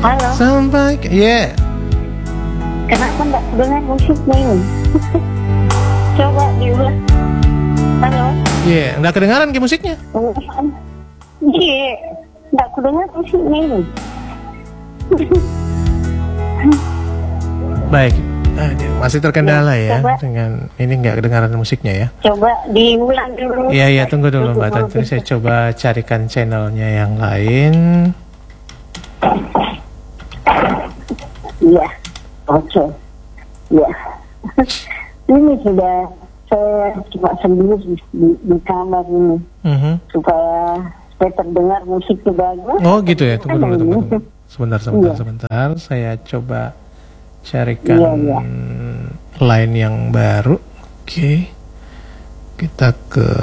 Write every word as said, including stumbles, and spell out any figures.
Halo. Sampai, ya. Yeah. Kenapa nggak dengar musiknya ini? Coba diulang. Halo. Iya, yeah. Nggak kedengaran ke musiknya? Iya, nggak kedengar musiknya ini. Baik, masih terkendala ya, ya dengan ini nggak kedengaran musiknya ya. Coba diulang dulu. Iya iya, tunggu dulu Mbak Tantri, saya coba carikan channelnya yang lain. Iya, oke, okay. Ya. Ini sudah saya cuma sendiri di, di kamar ini, uh-huh. supaya saya terdengar musiknya bagus. Oh gitu ya, tunggu tunggu tunggu, tunggu. Sebentar sebentar iya. sebentar, saya coba carikan iya, iya. line yang baru. Oke, okay. Kita ke